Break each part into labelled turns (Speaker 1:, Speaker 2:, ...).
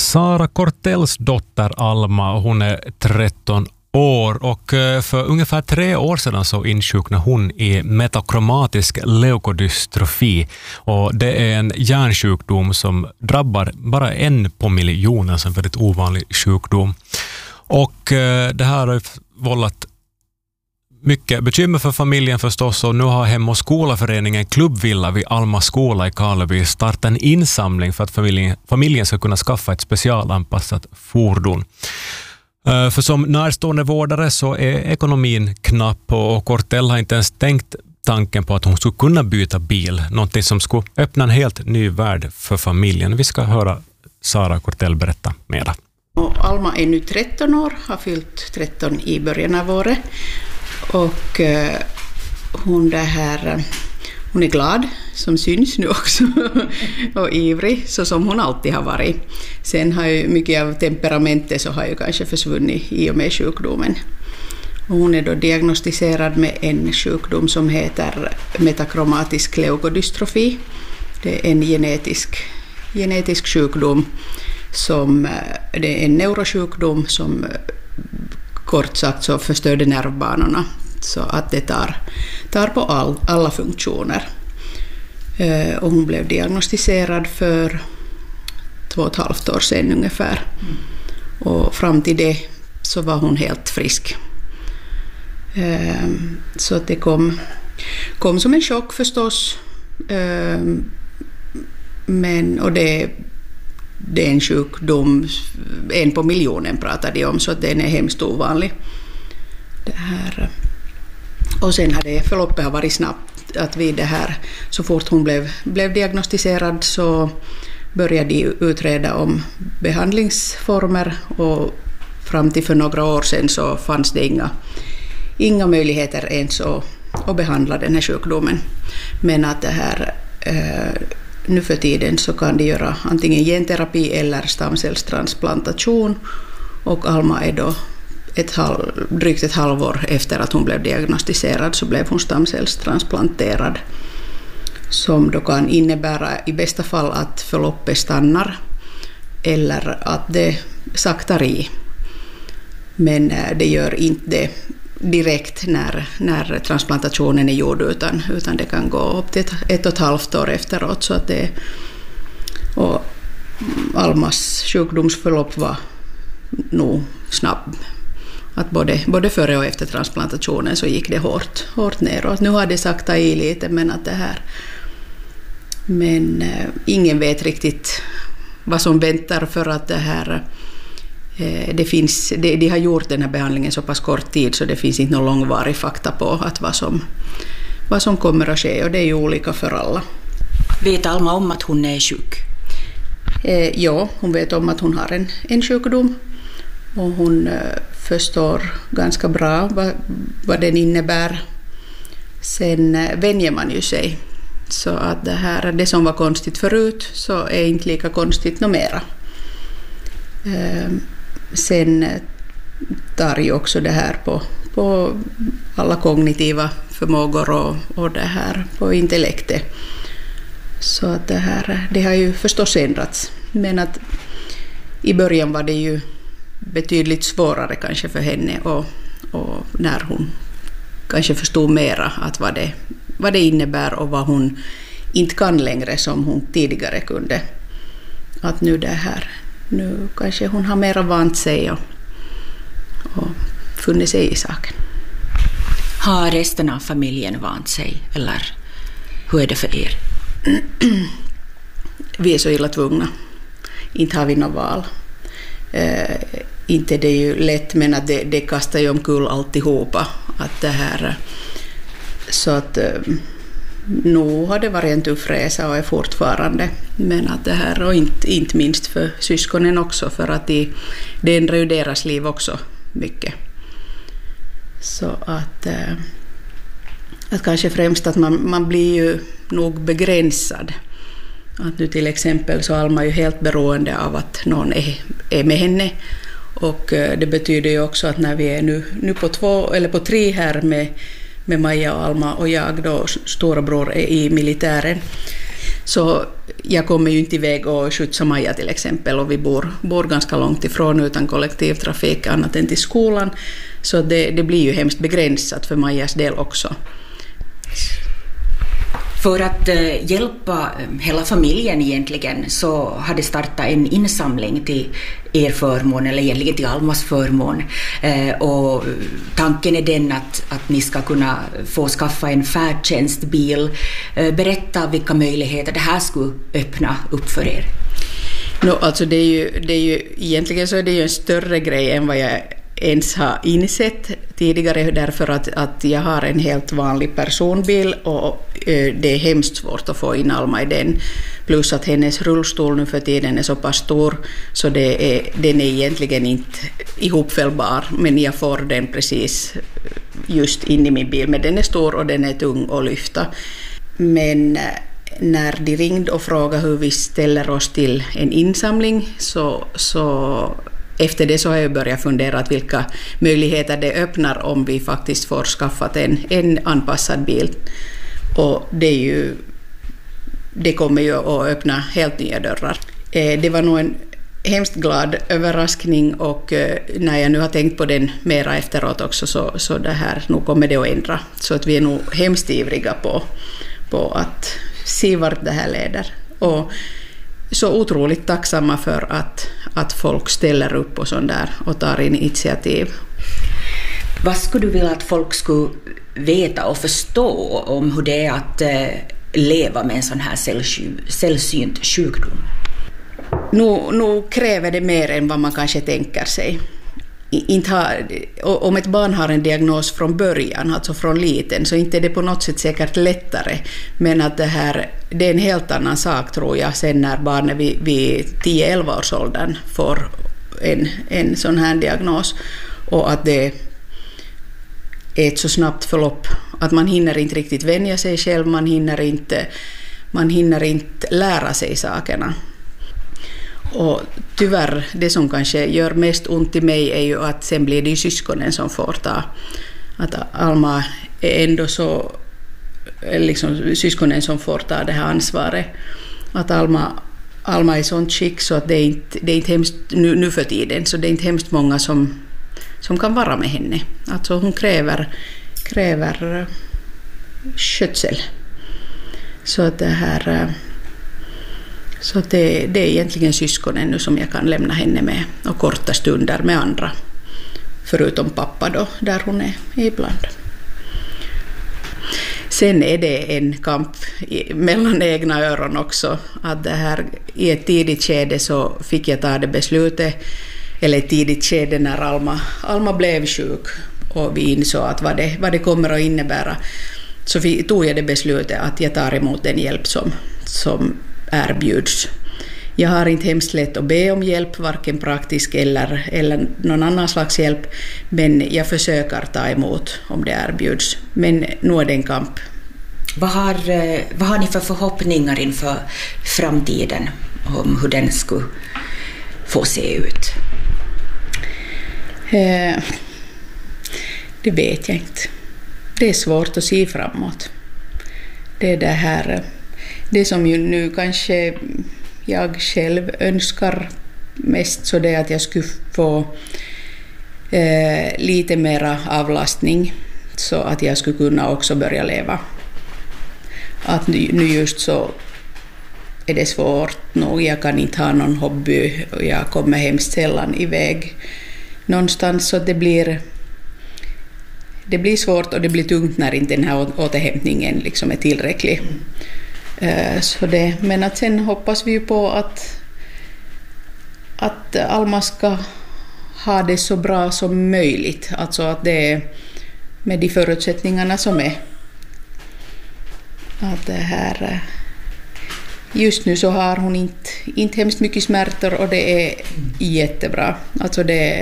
Speaker 1: Sara Kortells dotter Alma, hon är 13 år och för ungefär 3 år sedan så insjuknade hon i metakromatisk leukodystrofi, och det är en hjärnsjukdom som drabbar bara 1 på miljonen, som är en väldigt ovanlig sjukdom. Och det här har vållat mycket bekymmer för familjen förstås, och nu har Hem- och skolaföreningen Klubbvilla vid Alma skola i Karleby startat en insamling för att familjen ska kunna skaffa ett specialanpassat fordon. För som närstående vårdare så är ekonomin knapp, och Kortell har inte ens tänkt tanken på att hon skulle kunna byta bil, någonting som skulle öppna en helt ny värld för familjen. Vi ska höra Sara Kortell berätta mera.
Speaker 2: Alma är nu 13 år, har fyllt 13 i början av året. Och hon är glad, som syns nu också, och ivrig, så som hon alltid har varit. Sen har ju mycket av temperamentet så har ju kanske försvunnit i och med sjukdomen. Och hon är då diagnostiserad med en sjukdom som heter metakromatisk leukodystrofi. Det är en genetisk sjukdom, som det är en neurosjukdom som kort sagt så förstörde nervbanorna så att det tar på alla funktioner. Och hon blev diagnostiserad för 2,5 år sedan ungefär. Och fram till det så var hon helt frisk. Så att det kom som en chock förstås. Och det är en sjukdom, 1 på miljonen pratar de om, så att den är hemskt ovanlig. Det här. Och sen har förloppet varit snabbt, att vid det här, så fort hon blev diagnostiserad så började de utreda om behandlingsformer, och fram till för några år sedan så fanns det inga möjligheter ens att behandla den här sjukdomen. Men att det här nu för tiden så kan de göra antingen genterapi eller stamcellstransplantation, och Alma är då drygt ett halvår efter att hon blev diagnostiserad så blev hon stamcellstransplanterad, som då kan innebära i bästa fall att förloppet stannar eller att det saktar i. Men det gör inte direkt när transplantationen är gjord, utan det kan gå upp till 1,5 år efteråt. Så att och Almas sjukdomsförlopp var nog snabb. Att både före och efter transplantationen så gick det hårt neråt. Nu har det saktat i lite, men ingen vet riktigt vad som väntar, för att det här de har gjort den här behandlingen så pass kort tid, så det finns inte någon långvarig fakta på att vad som kommer att ske, och det är ju olika för alla.
Speaker 3: Vet Alma om att hon är sjuk?
Speaker 2: Ja, hon vet om att hon har en sjukdom, och hon förstår ganska bra vad den innebär. Sen vänjer man ju sig, så att det som var konstigt förut så är inte lika konstigt mera. Sen tar ju också det här på alla kognitiva förmågor och det här på intellektet. Så att det har ju förstås ändrats. Men att i början var det ju betydligt svårare kanske för henne, och när hon kanske förstod mera att vad det innebär och vad hon inte kan längre som hon tidigare kunde. Att nu kanske hon har mera vant sig och funnit sig i saken.
Speaker 3: Har resten av familjen vant sig, eller hur är det för er?
Speaker 2: Vi är så illa tvungna. Inte har vi något val. Inte det är ju lätt, men att det kastar ju omkull alltihopa. Att det här, så att nu har det varit en tuff resa och är fortfarande. Men att det här, och inte minst för syskonen också, för att det ändrar ju deras liv också mycket. Så att kanske främst att man blir ju nog begränsad. Att nu till exempel så Alma är ju helt beroende av att någon är med henne. Och det betyder ju också att när vi är nu på 2 eller på 3 här med Maja och Alma och jag, då storebror är i militären, Så jag kommer ju inte iväg och skjutsa Maja till exempel, och vi bor ganska långt ifrån utan kollektivtrafik annat än till skolan. Så det blir ju hemskt begränsat för Majas del också.
Speaker 3: För att hjälpa hela familjen egentligen så har det startat en insamling till er förmån, eller egentligen till Almas förmån. Och tanken är den att ni ska kunna få skaffa en färdtjänstbil. Berätta vilka möjligheter det här skulle öppna upp för er.
Speaker 2: Alltså det är ju egentligen så är det ju en större grej än vad jag ens har insett tidigare, därför att jag har en helt vanlig personbil och det är hemskt svårt att få in Alma i den. Plus att hennes rullstol nu för tiden är så pass stor så den är egentligen inte ihopfällbar, men jag får den precis just in i min bil. Men den är stor och den är tung att lyfta. Men när de ringde och frågade hur vi ställer oss till en insamling så efter det så har jag börjat fundera att vilka möjligheter det öppnar om vi faktiskt får skaffat en anpassad bil. Och det kommer ju att öppna helt nya dörrar. Det var nog en hemskt glad överraskning, och när jag nu har tänkt på den mera efteråt också så det här, nu kommer det att ändra. Så att vi är nog hemskt ivriga på att se vart det här leder. Och så otroligt tacksamma för att folk ställer upp och sånt där och tar initiativ.
Speaker 3: Vad skulle du vilja att folk skulle veta och förstå om hur det är att leva med en sån här sällsynt sjukdom?
Speaker 2: Nu kräver det mer än vad man kanske tänker sig. Om ett barn har en diagnos från början, alltså från liten, så inte är det på något sätt säkert lättare, men att det är en helt annan sak tror jag sen när barnet vid 10-11 års åldern får en sån här diagnos, och att det är ett så snabbt förlopp att man hinner inte riktigt vänja sig själv, man hinner inte lära sig sakerna. Och tyvärr, det som kanske gör mest ont i mig är ju att sen blir det ju syskonen som får ta. Att Alma är ändå så, liksom syskonen som får ta det här ansvaret. Att Alma är sånt skick så att det är inte hemskt nu för tiden, så det är inte hemskt många som kan vara med henne. Alltså hon kräver skötsel. Så att det här... Så det är egentligen syskonen nu som jag kan lämna henne med och korta stunder med andra. Förutom pappa då, där hon är ibland. Sen är det en kamp mellan egna öron också. Att det här, i ett tidigt skede så fick jag ta det beslutet, eller ett tidigt skede när Alma blev sjuk och vi insåg att vad det kommer att innebära, så tog jag det beslutet att jag tar emot den hjälp som erbjuds. Jag har inte hemskt lätt att be om hjälp, varken praktisk eller någon annan slags hjälp, men jag försöker ta emot om det erbjuds. Men nu är det en kamp.
Speaker 3: Vad har ni för förhoppningar inför framtiden om hur den skulle få se ut?
Speaker 2: Det vet jag inte. Det är svårt att se framåt. Det är det här... Det som ju nu kanske jag själv önskar mest, så det är att jag skulle få lite mera avlastning så att jag skulle kunna också börja leva. Att nu just så är det svårt nog, jag kan inte ha någon hobby och jag kommer hemskt sällan iväg någonstans, så det blir svårt och det blir tungt när inte den här återhämtningen liksom är tillräcklig. Men att sen hoppas vi på att Alma ska ha det så bra som möjligt. Alltså att det är med de förutsättningarna som är. Att det här, just nu så har hon inte hemskt mycket smärtor och det är jättebra. Alltså det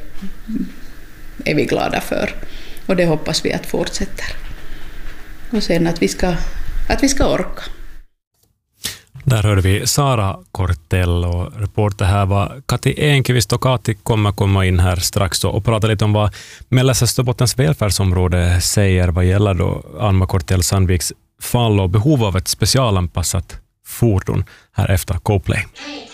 Speaker 2: är vi glada för. Och det hoppas vi att fortsätter. Och sen att vi ska orka.
Speaker 1: Där hörde vi Sara Kortell, och reporter här var Kati Enqvist, och Kati kommer komma in här strax och prata lite om vad Mellersta Österbottens välfärdsområde säger vad gäller då Alma Kortell Sandviks fall och behov av ett specialanpassat fordon här efter Coplay.